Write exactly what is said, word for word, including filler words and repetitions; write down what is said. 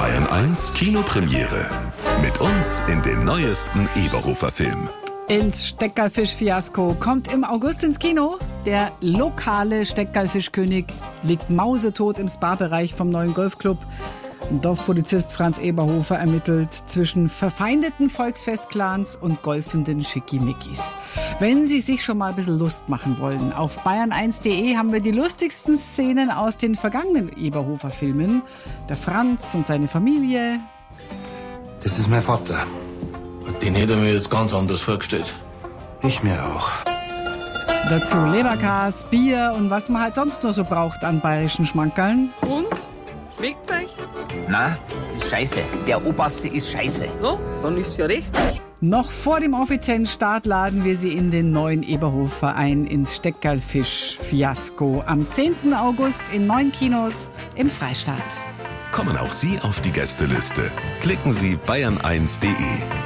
Bayern eins Kinopremiere. Mit uns in den neuesten Eberhofer-Film. Ins Steckerlfisch-Fiasko kommt im August ins Kino. Der lokale Steckerlfischkönig liegt mausetot im Spa-Bereich vom neuen Golfclub. Dorfpolizist Franz Eberhofer ermittelt zwischen verfeindeten Volksfestclans und golfenden Schickimickis. Wenn Sie sich schon mal ein bisschen Lust machen wollen, auf bayern eins punkt de haben wir die lustigsten Szenen aus den vergangenen Eberhofer-Filmen. Der Franz und seine Familie. Das ist mein Vater. Den hätte ich mir jetzt ganz anders vorgestellt. Ich mir auch. Dazu Leberkas, Bier und was man halt sonst nur so braucht an bayerischen Schmankerln. Und? Schmeckt's euch? Na, das ist scheiße. Der Oberste ist scheiße. No, dann ist ja recht. Noch vor dem offiziellen Start laden wir Sie in den neuen Eberhofer ein, ins Steckerlfisch-Fiasko. Am zehnten August in neun Kinos im Freistaat. Kommen auch Sie auf die Gästeliste. Klicken Sie bayern eins punkt de.